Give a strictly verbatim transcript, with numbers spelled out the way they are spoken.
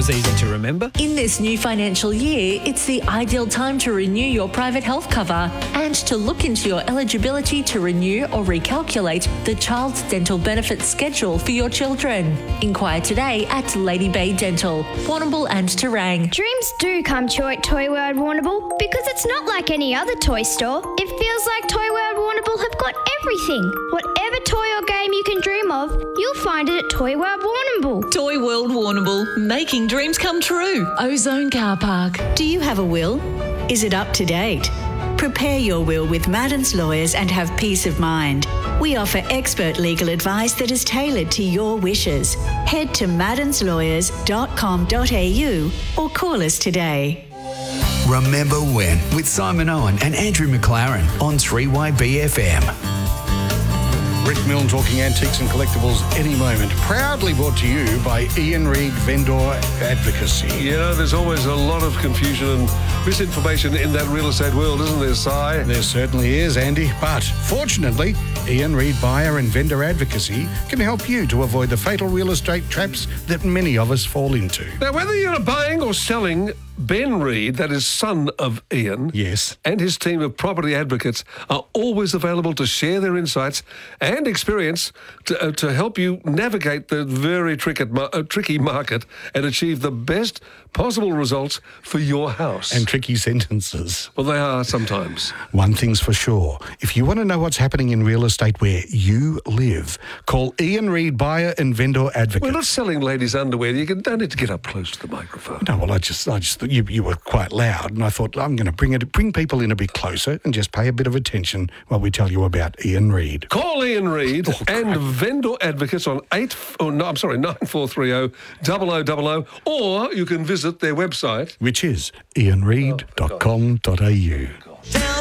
was easy to remember. In this new financial year, it's the ideal time to renew your private health cover and to look into your eligibility to renew or recalculate the Child's Dental Benefits schedule for your children. Inquire today at Lady Bay Dental, Warrnambool and Terang. Dreams do come true at Toy World Warrnambool because it's not like any other toy store. It feels like Toy World Warrnambool have got everything. Whatever toy or game you can dream of, you'll find it at Toy World Warrnambool. Toy World Warrnambool, making dreams come true. Ozone Car Park. Do you have a will? Is it up to date? Prepare your will with Maddens Lawyers and have peace of mind. We offer expert legal advice that is tailored to your wishes. Head to maddens lawyers dot com dot a u or call us today. Remember When with Simon Owen and Andrew McLaren on three Y B F M. Rick Milne talking antiques and collectibles any moment. Proudly brought to you by Ian Reid Vendor Advocacy. You know, there's always a lot of confusion and misinformation in that real estate world, isn't there, Si? There certainly is, Andy. But fortunately, Ian Reid Buyer and Vendor Advocacy can help you to avoid the fatal real estate traps that many of us fall into. Now, whether you're buying or selling, Ben Reid, that is son of Ian, yes, and his team of property advocates are always available to share their insights and experience to, uh, to help you navigate the very tricky, uh, tricky market and achieve the best possible results for your house. And tricky sentences. Well, they are sometimes. One thing's for sure. If you want to know what's happening in real estate where you live, call Ian Reid Buyer and Vendor Advocates. We're not selling ladies' underwear. You can, don't need to get up close to the microphone. No, well, I just, I just thought you, you were quite loud, and I thought I'm going to bring it, bring people in a bit closer and just pay a bit of attention while we tell you about Ian Reid. Call Ian Reid oh, and Vendor Advocates on eight. Oh no, I'm sorry, nine four three zero double oh double oh, or you can visit their website, which is ian reid dot com dot a u.